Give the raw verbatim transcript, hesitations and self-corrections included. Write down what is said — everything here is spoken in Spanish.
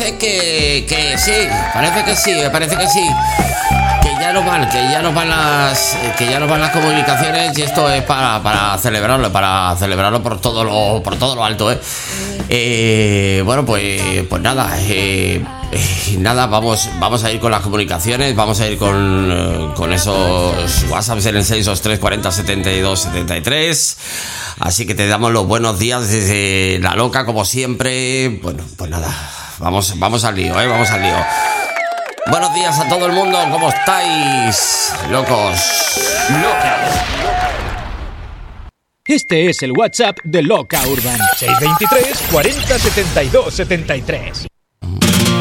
parece que, que sí, parece que sí, parece que sí. Que ya nos van, que ya nos van las, que ya nos van las comunicaciones y esto es para, para celebrarlo, para celebrarlo por todo lo, por todo lo alto, ¿eh? Eh, bueno, pues, pues nada, eh, eh, nada, vamos, vamos a ir con las comunicaciones, vamos a ir con, con esos WhatsApps en el seis dos tres cuarenta setenta y dos setenta y tres. Así que te damos los buenos días desde La Loca, como siempre. Bueno, pues nada, vamos, vamos al lío, ¿eh? Vamos al lío. Buenos días a todo el mundo, ¿cómo estáis, locos? Loca. Este es el WhatsApp de Loca Urban. seis dos tres cuarenta setenta y dos setenta y tres.